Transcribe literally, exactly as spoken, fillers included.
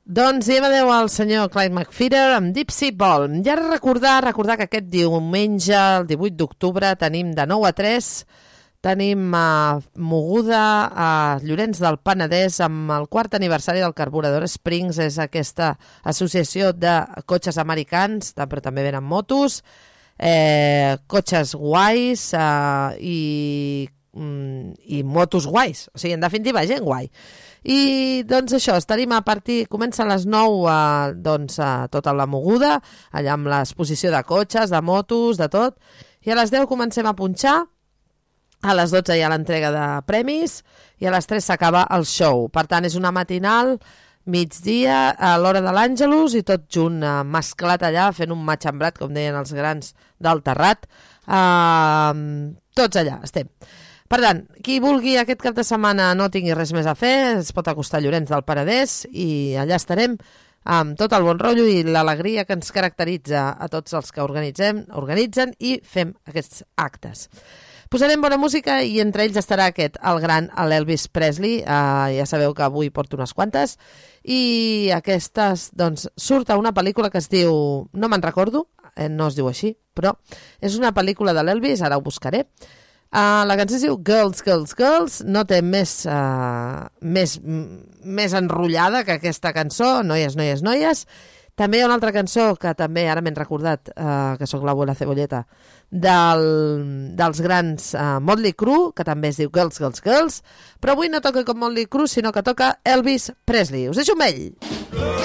Doncs diem adeu al senyor Clyde McPhatter amb Deep Sea Ball. I ara recordar, recordar que aquest diumenge, el divuit d'octubre, tenim de nou a tres, tenim uh, moguda a Llorenç del Penedès amb el quart aniversari del Carburador Springs. És aquesta associació de cotxes americans, però també venen motos, eh, cotxes guais uh, i, mm, i motos guais. O sigui, en definitiva, gent guai. I doncs això, estarim a partir, comença a les nou eh, doncs, eh, tota la moguda, allà amb l'exposició de cotxes, de motos, de tot, i a les deu comencem a punxar, a les dotze hi ha l'entrega de premis i a les tres s'acaba el show. Per tant, és una matinal, migdia, a l'hora de l'Àngelus i tot junt, eh, mesclat allà, fent un matxembrat, com deien els grans del Terrat. Eh, tots allà estem. Per tant, qui vulgui aquest cap de setmana no tingui res més a fer, es pot acostar a Llorenç del Penedès i allà estarem amb tot el bon rotllo i l'alegria que ens caracteritza a tots els que organitzem, organitzen i fem aquests actes. Posarem bona música i entre ells estarà aquest, el gran l'Elvis Presley, eh, ja sabeu que avui porto unes quantes, i aquestes, doncs, surt a una pel·lícula que es diu, no me'n recordo, eh, no es diu així, però és una pel·lícula de l'Elvis, ara ho buscaré. Uh, la cançó es diu Girls, Girls, Girls, no té més, uh, més, més enrotllada que aquesta cançó, Noies, Noies, Noies. També hi ha una altra cançó que també ara m'he recordat, uh, que sóc l'abuela Cebolleta, del, dels grans uh, Motley Crue, que també es diu Girls, Girls, Girls, però avui no toca com Motley Crue, sinó que toca Elvis Presley. Us deixo amb ell!